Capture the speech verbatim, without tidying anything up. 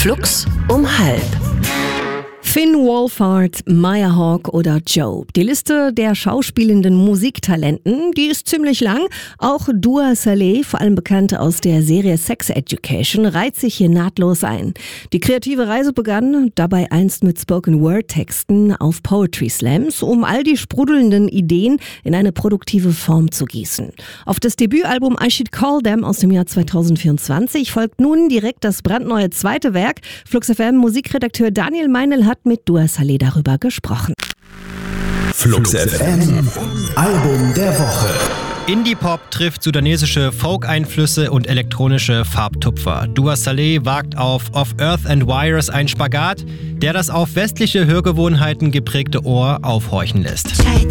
Flux um halb. Finn Wolfhard, Maya Hawke oder Joe. Die Liste der schauspielenden Musiktalenten, die ist ziemlich lang. Auch Dua Saleh, vor allem bekannt aus der Serie Sex Education, reiht sich hier nahtlos ein. Die kreative Reise begann dabei einst mit Spoken-Word-Texten auf Poetry Slams, um all die sprudelnden Ideen in eine produktive Form zu gießen. Auf das Debütalbum I Should Call Them aus dem Jahr zweitausendvierundzwanzig folgt nun direkt das brandneue zweite Werk. Flux F M Musikredakteur Daniel Meinl hat mit Dua Saleh darüber gesprochen. Flux F M, Album der Woche. Indie-Pop trifft sudanesische Folk-Einflüsse und elektronische Farbtupfer. Dua Saleh wagt auf Of Earth and Wires ein Spagat, der das auf westliche Hörgewohnheiten geprägte Ohr aufhorchen lässt. Try